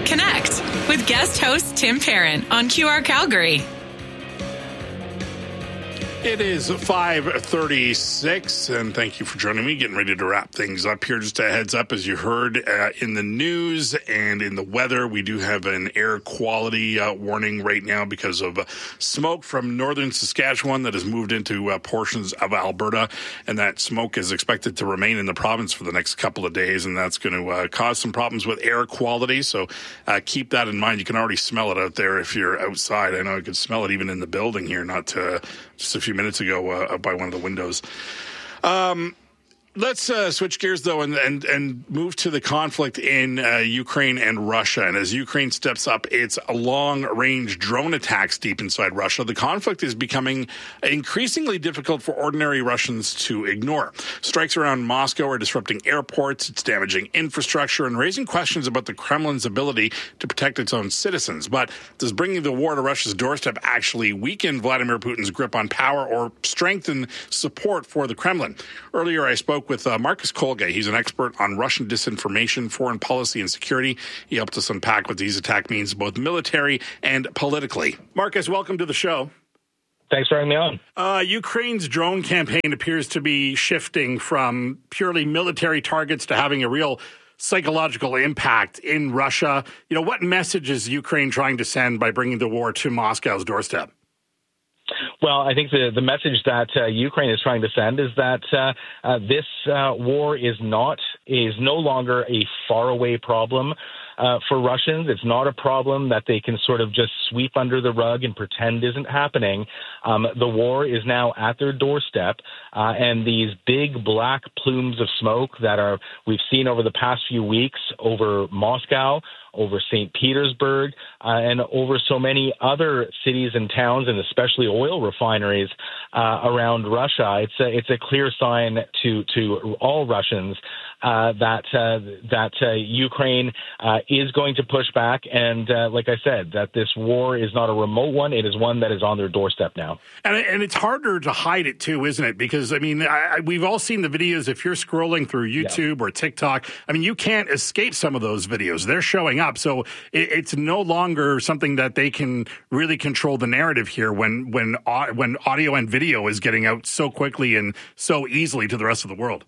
Connect with guest host Tim Parent on QR Calgary. It is 5:36, and thank you for joining me. Getting ready to wrap things up here. Just a heads up, as you heard in the news and in the weather, we do have an air quality warning right now because of smoke from northern Saskatchewan that has moved into portions of Alberta, and that smoke is expected to remain in the province for the next couple of days, and that's going to cause some problems with air quality. So keep that in mind. You can already smell it out there if you're outside. I know you can smell it even in the building here, not just a few minutes ago by one of the windows. Let's switch gears, though, and move to the conflict in Ukraine and Russia. And as Ukraine steps up its long-range drone attacks deep inside Russia, the conflict is becoming increasingly difficult for ordinary Russians to ignore. Strikes around Moscow are disrupting airports, it's damaging infrastructure, and raising questions about the Kremlin's ability to protect its own citizens. But does bringing the war to Russia's doorstep actually weaken Vladimir Putin's grip on power or strengthen support for the Kremlin? Earlier, I spoke with Marcus Kolge. He's an expert on Russian disinformation, foreign policy, and security. He helped us unpack what these attacks means, both military and politically. Marcus, welcome to the show. Thanks for having me on. Ukraine's drone campaign appears to be shifting from purely military targets to having a real psychological impact in Russia. You know, what message is Ukraine trying to send by bringing the war to Moscow's doorstep? Well, I think the message that Ukraine is trying to send is that this war is no longer a faraway problem for Russians. It's not a problem that they can sort of just sweep under the rug and pretend isn't happening. The war is now at their doorstep, and these big black plumes of smoke that we've seen over the past few weeks over Moscow, over St. Petersburg, and over so many other cities and towns, and especially oil refineries around Russia. It's a clear sign to all Russians that Ukraine is going to push back, and like I said, that this war is not a remote one; it is one that is on their doorstep now. And it's harder to hide it too, isn't it? Because I mean, we've all seen the videos. If you're scrolling through YouTube or TikTok, I mean, you can't escape some of those videos. They're showing up, so it's no longer something that they can really control the narrative here when audio and video is getting out so quickly and so easily to the rest of the world.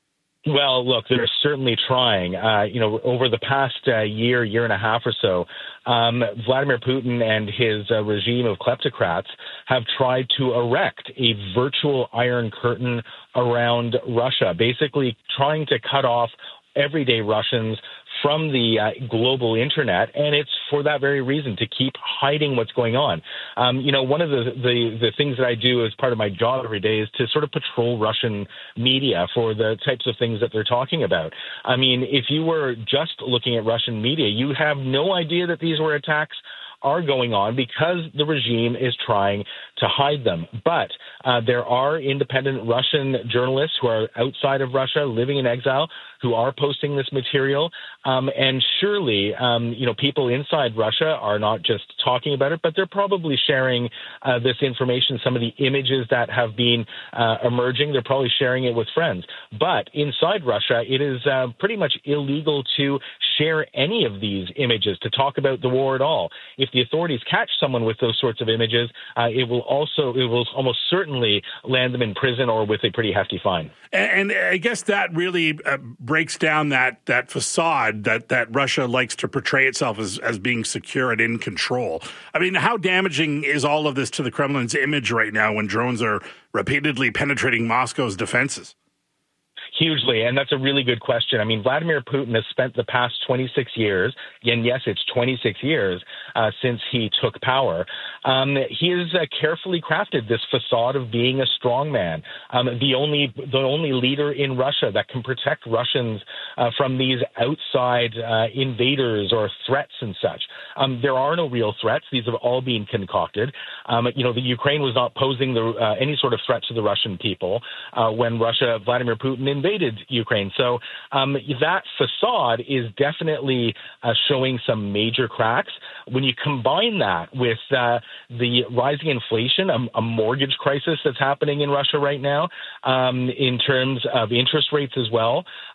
Well, look, they're certainly trying. Over the past year and a half or so, Vladimir Putin and his regime of kleptocrats have tried to erect a virtual iron curtain around Russia, basically trying to cut off everyday Russians from the global internet, and it's for that very reason, to keep hiding what's going on. One of the things that I do as part of my job every day is to sort of patrol Russian media for the types of things that they're talking about. I mean, if you were just looking at Russian media, you have no idea that these were attacks are going on because the regime is trying to hide them. But there are independent Russian journalists who are outside of Russia, living in exile, who are posting this material. And surely, people inside Russia are not just talking about it, but they're probably sharing this information, some of the images that have been emerging. They're probably sharing it with friends. But inside Russia, it is pretty much illegal to share any of these images, to talk about the war at all. If the authorities catch someone with those sorts of images, it will almost certainly land them in prison or with a pretty hefty fine. And I guess that really breaks down that facade that Russia likes to portray itself as being secure and in control. I mean, how damaging is all of this to the Kremlin's image right now when drones are repeatedly penetrating Moscow's defenses? Hugely, and that's a really good question. I mean, Vladimir Putin has spent the past 26 years, and yes, it's 26 years since he took power. He has carefully crafted this facade of being a strongman, the only leader in Russia that can protect Russians from these outside invaders or threats and such. There are no real threats. These have all been concocted. The Ukraine was not posing any sort of threat to the Russian people when Vladimir Putin invaded Ukraine. So that facade is definitely showing some major cracks. When you combine that with the rising inflation, a mortgage crisis that's happening in Russia right now, in terms of interest rates as well,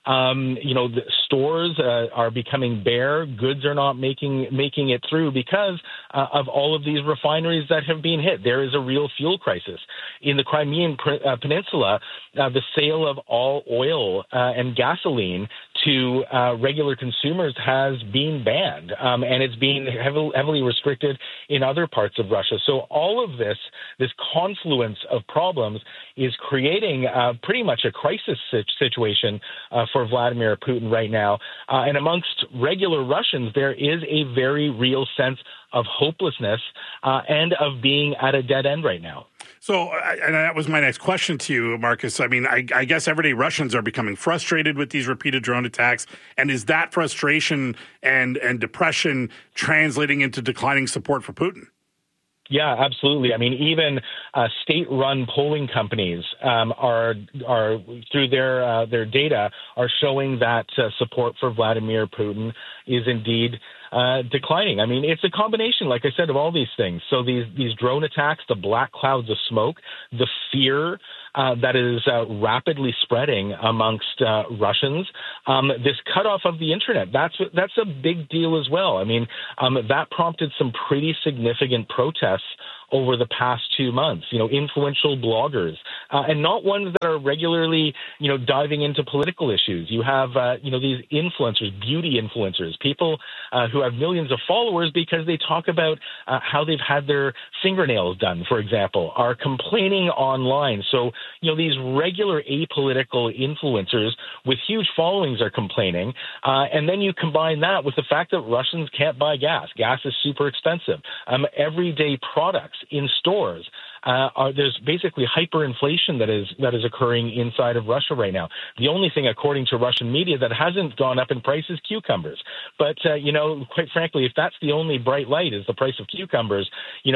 The stores are becoming bare. Goods are not making it through because of all of these refineries that have been hit. There is a real fuel crisis. In the Crimean Peninsula, the sale of all oil and gasoline to regular consumers has been banned, and it's being heavily restricted in other parts of Russia. So all of this confluence of problems is creating pretty much a crisis situation for Vladimir Putin right now. And amongst regular Russians, there is a very real sense of hopelessness and of being at a dead end right now. So, and that was my next question to you, Marcus. I mean, I guess everyday Russians are becoming frustrated with these repeated drone attacks. And is that frustration and depression translating into declining support for Putin? Yeah, absolutely. I mean, even state-run polling companies are through their data are showing that support for Vladimir Putin is indeed declining. I mean, it's a combination, like I said, of all these things. So these drone attacks, the black clouds of smoke, the fear that is rapidly spreading amongst Russians, this cutoff of the internet, that's a big deal as well. I mean, that prompted some pretty significant protests over the past 2 months, influential bloggers, and not ones that are regularly, diving into political issues. You have, these influencers, beauty influencers, people who have millions of followers because they talk about how they've had their fingernails done, for example, are complaining online. So, these regular apolitical influencers with huge followings are complaining. And then you combine that with the fact that Russians can't buy gas. Gas is super expensive. Everyday products in stores. There's basically hyperinflation that is occurring inside of Russia right now. The only thing, according to Russian media, that hasn't gone up in price is cucumbers. But quite frankly, if that's the only bright light is the price of cucumbers,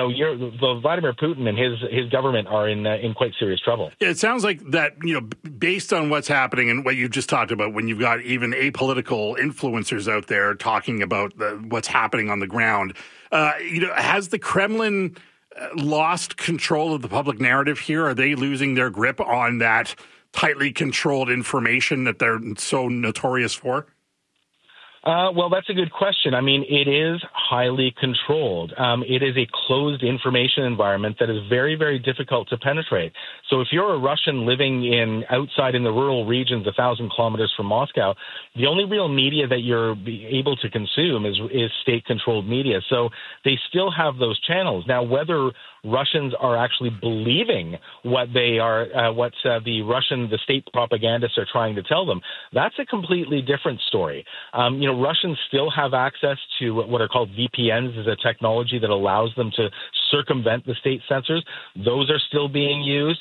Vladimir Putin and his government are in quite serious trouble. Yeah, it sounds like that. Based on what's happening and what you've just talked about, when you've got even apolitical influencers out there talking about what's happening on the ground, has the Kremlin lost control of the public narrative here? Are they losing their grip on that tightly controlled information that they're so notorious for? Well, that's a good question. I mean, it is highly controlled. It is a closed information environment that is very, very difficult to penetrate. So if you're a Russian living outside in the rural regions 1,000 kilometers from Moscow, the only real media that you're able to consume is state-controlled media. So they still have those channels. Now, whether Russians are actually believing what the state propagandists are trying to tell them, that's a completely different story. Russians still have access to what are called VPNs, is a technology that allows them to circumvent the state censors. Those are still being used.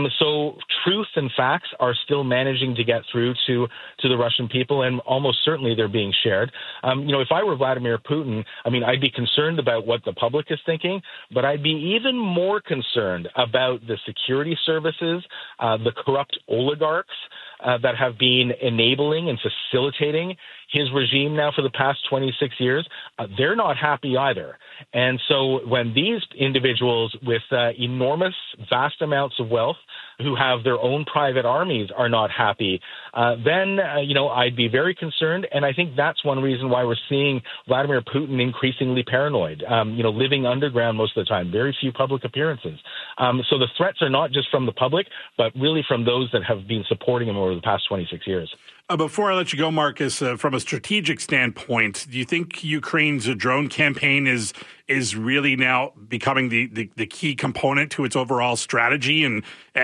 So truth and facts are still managing to get through to the Russian people, and almost certainly they're being shared. If I were Vladimir Putin, I'd be concerned about what the public is thinking, but I'd be even more concerned about the security services, the corrupt oligarchs that have been enabling and facilitating his regime now for the past 26 years. They're not happy either. And so when these individuals with enormous, vast amounts of wealth who have their own private armies are not happy, then, I'd be very concerned. And I think that's one reason why we're seeing Vladimir Putin increasingly paranoid, living underground most of the time, very few public appearances. So the threats are not just from the public, but really from those that have been supporting him over the past 26 years. Before I let you go, Marcus, from a strategic standpoint, do you think Ukraine's drone campaign is really now becoming the key component to its overall strategy, and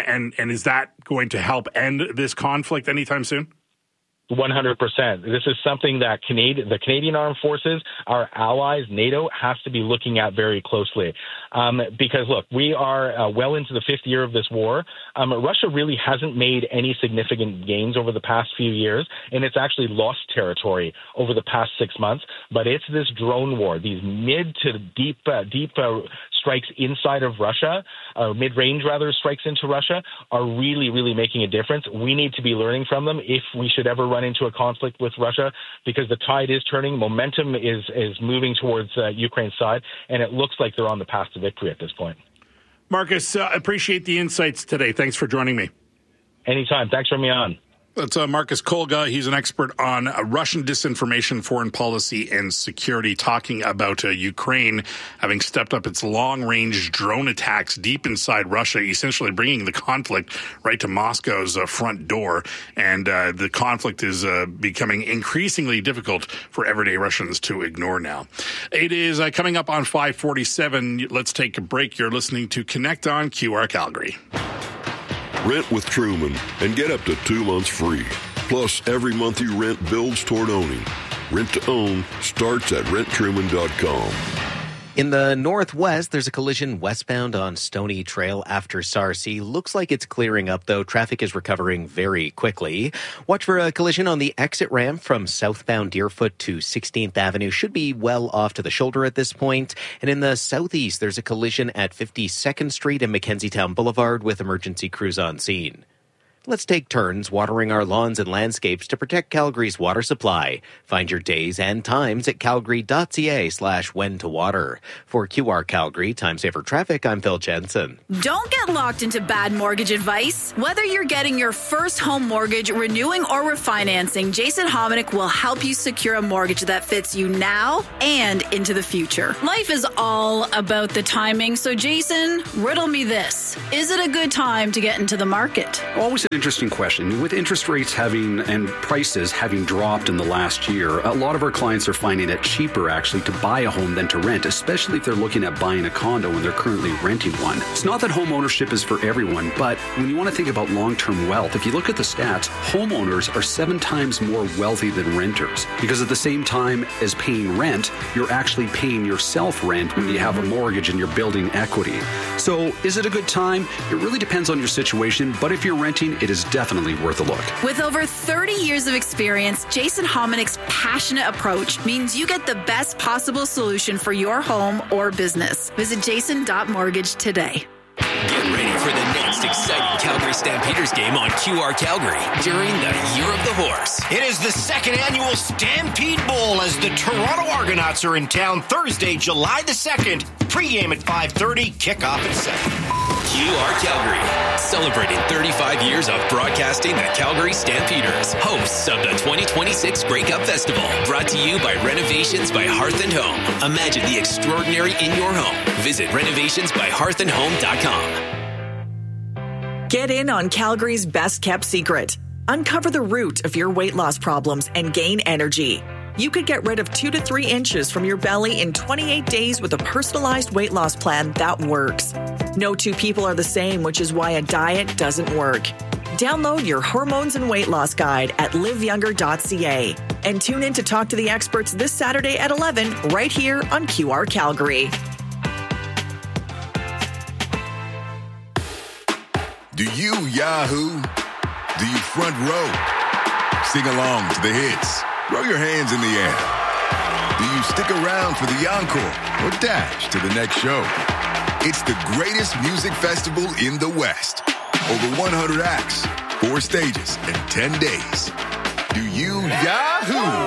is that going to help end this conflict anytime soon? 100%. This is something that the Canadian Armed Forces, our allies, NATO, has to be looking at very closely. Because, look, we are well into the fifth year of this war. Russia really hasn't made any significant gains over the past few years, and it's actually lost territory over the past 6 months. But it's this drone war, these mid to deep strikes inside of Russia, mid-range rather, strikes into Russia, are really, really making a difference. We need to be learning from them if we should ever run into a conflict with Russia, because the tide is turning. Momentum is moving towards Ukraine's side, and it looks like they're on the path to victory at this point. Marcus, appreciate the insights today. Thanks for joining me. Anytime. Thanks for having me on. That's Marcus Kolga. He's an expert on Russian disinformation, foreign policy, and security, talking about Ukraine having stepped up its long-range drone attacks deep inside Russia, essentially bringing the conflict right to Moscow's front door. And the conflict is becoming increasingly difficult for everyday Russians to ignore now. It is coming up on 5:47. Let's take a break. You're listening to Connect on QR Calgary. Rent with Truman and get up to 2 months free. Plus, every month you rent builds toward owning. Rent to own starts at renttruman.com. In the northwest, there's a collision westbound on Stony Trail after Sarcee. Looks like it's clearing up, though. Traffic is recovering very quickly. Watch for a collision on the exit ramp from southbound Deerfoot to 16th Avenue. Should be well off to the shoulder at this point. And in the southeast, there's a collision at 52nd Street and Mackenzie-Town Boulevard with emergency crews on scene. Let's take turns watering our lawns and landscapes to protect Calgary's water supply. Find your days and times at calgary.ca/when to water. For QR Calgary, Time Saver Traffic, I'm Phil Jensen. Don't get locked into bad mortgage advice. Whether you're getting your first home mortgage, renewing, or refinancing, Jason Hominick will help you secure a mortgage that fits you now and into the future. Life is all about the timing, so Jason, riddle me this. Is it a good time to get into the market? Always an interesting question. With interest rates and prices having dropped in the last year, a lot of our clients are finding it cheaper actually to buy a home than to rent, especially if they're looking at buying a condo and they're currently renting one. It's not that home ownership is for everyone, but when you want to think about long-term wealth, if you look at the stats, homeowners are 7 times more wealthy than renters, because at the same time as paying rent, you're actually paying yourself rent when you have a mortgage and you're building equity. So is it a good time? It really depends on your situation, but if you're renting, it is definitely worth a look. With over 30 years of experience, Jason Hominick's passionate approach means you get the best possible solution for your home or business. Visit jason.mortgage today. Get ready for the next exciting Calgary Stampeders game on QR Calgary during the Year of the Horse. It is the second annual Stampede Bowl as the Toronto Argonauts are in town Thursday, July the 2nd. Pre-game at 5:30, kickoff at 7. QR Calgary, celebrating 35 years of broadcasting the Calgary Stampeders, hosts of the 2026 Grey Cup Festival, brought to you by Renovations by Hearth and Home. Imagine the extraordinary in your home. Visit renovationsbyhearthandhome.com. Get in on Calgary's best kept secret. Uncover the root of your weight loss problems and gain energy. You could get rid of 2 to 3 inches from your belly in 28 days with a personalized weight loss plan that works. No two people are the same, which is why a diet doesn't work. Download your hormones and weight loss guide at liveyounger.ca and tune in to talk to the experts this Saturday at 11 right here on QR Calgary. Do you Yahoo? Do you front row? Sing along to the hits. Throw your hands in the air. Do you stick around for the encore or dash to the next show? It's the greatest music festival in the West. Over 100 acts, 4 stages, and 10 days. Do you Yahoo?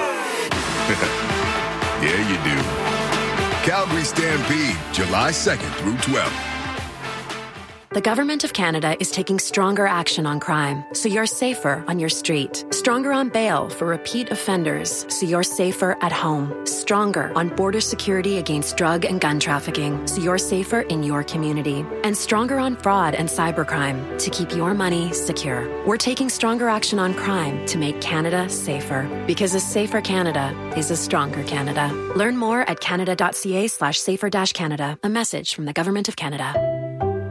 Yeah, you do. Calgary Stampede, July 2nd through 12th. The Government of Canada is taking stronger action on crime, so you're safer on your street. Stronger on bail for repeat offenders, so you're safer at home. Stronger on border security against drug and gun trafficking, so you're safer in your community. And stronger on fraud and cybercrime, to keep your money secure. We're taking stronger action on crime to make Canada safer. Because a safer Canada is a stronger Canada. Learn more at canada.ca/safer-Canada. A message from the Government of Canada.